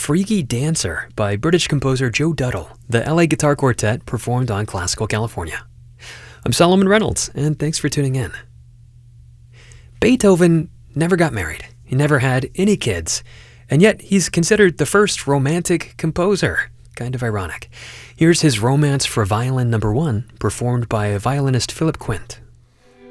Freaky Dancer by British composer Joe Duddle, the LA Guitar Quartet performed on Classical California. I'm Solomon Reynolds, and thanks for tuning in. Beethoven never got married. He never had any kids, and yet he's considered the first romantic composer. Kind of ironic. Here's his Romance for Violin No. 1, performed by violinist Philip Quint